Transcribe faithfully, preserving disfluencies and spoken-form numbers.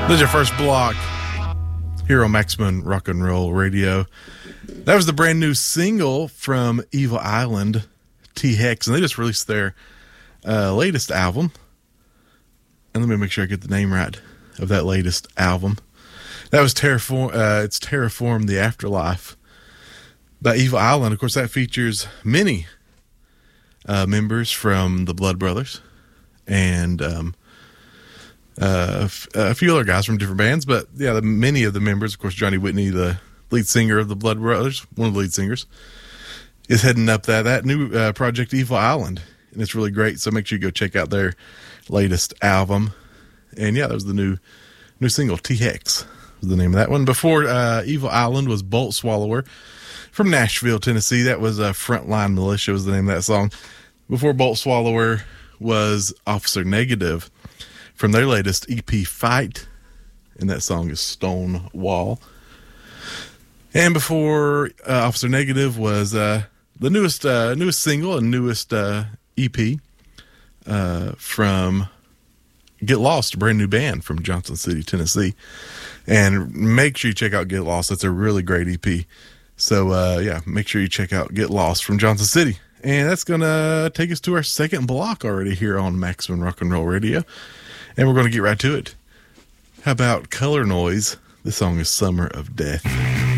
This is your first block here on Maximum Rock and Roll Radio. That was the brand new single from Evil Island, T-Hex, and they just released their uh, latest album. And let me make sure I get the name right of that latest album. That was Terraform. Uh, it's Terraform the Afterlife by Evil Island. Of course, that features many uh, members from the Blood Brothers and um, Uh, f- a few other guys from different bands, but yeah, the, many of the members, of course, Johnny Whitney, the lead singer of the Blood Brothers, one of the lead singers, is heading up that that new uh, project, Evil Island, and it's really great. So make sure you go check out their latest album. And yeah, that was the new new single, T-Hex was the name of that one. Before uh, Evil Island was Bolt Swallower from Nashville, Tennessee. That was uh, Frontline Militia was the name of that song. Before Bolt Swallower was Officer Negative from their latest E P, Fight, and that song is Stone Wall. And before uh, Officer Negative was uh, the newest uh, newest single and newest uh, E P uh, from Get Lost, a brand new band from Johnson City, Tennessee. And make sure you check out Get Lost. That's a really great E P. So, uh, yeah, make sure you check out Get Lost from Johnson City. And that's going to take us to our second block already here on Maximum Rock and Roll Radio. And we're going to get right to it. How about Color Noise? This song is Summer of Death.